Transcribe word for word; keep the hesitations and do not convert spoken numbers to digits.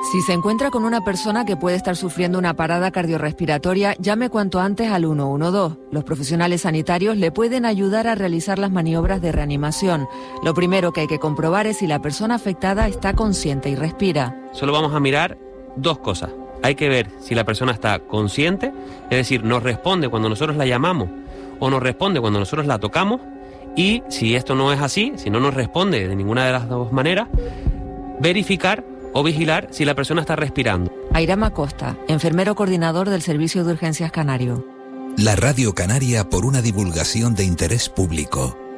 Si se encuentra con una persona que puede estar sufriendo una parada cardiorrespiratoria, llame cuanto antes al uno uno dos. Los profesionales sanitarios le pueden ayudar a realizar las maniobras de reanimación. Lo primero que hay que comprobar es si la persona afectada está consciente y respira. Solo vamos a mirar dos cosas. Hay que ver si la persona está consciente, es decir, nos responde cuando nosotros la llamamos o nos responde cuando nosotros la tocamos, y si esto no es así, si no nos responde de ninguna de las dos maneras, verificar o vigilar si la persona está respirando. Airam Acosta, enfermero coordinador del Servicio de Urgencias Canario. La Radio Canaria por una divulgación de interés público.